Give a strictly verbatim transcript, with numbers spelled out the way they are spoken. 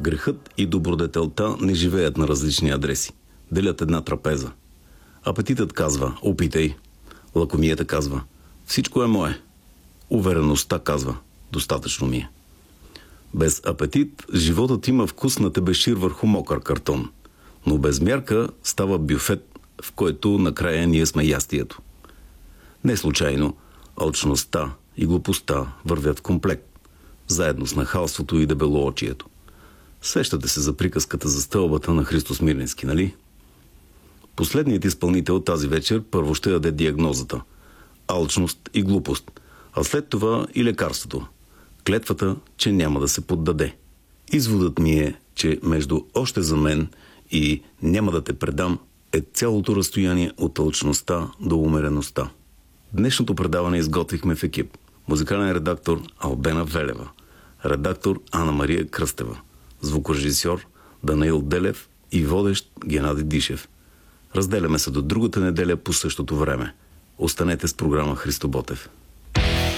Грехът и добродетелта не живеят на различни адреси. Делят една трапеза. Апетитът казва: опитай. Лакомията казва: всичко е мое. Увереността казва: достатъчно ми е. Без апетит животът има вкус на тебешир върху мокър картон. Но без мярка става бюфет, в който накрая ние сме ястието. Не случайно алчността и глупостта вървят в комплект, заедно с нахалството и дебелоочието. Сещате се за приказката за стълбата на Христо Смирненски, нали? Последният изпълнител тази вечер първо ще даде диагнозата – алчност и глупост, а след това и лекарството – клетвата, че няма да се поддаде. Изводът ми е, че между още за мен и няма да те предам е цялото разстояние от алчността до умереността. Днешното предаване изготвихме в екип. Музикален редактор Албена Велева, редактор Ана Мария Кръстева, звукорежисьор Данаил Делев и водещ Геннади Дишев. Разделяме се до другата неделя по същото време. Останете с програма Христо Ботев.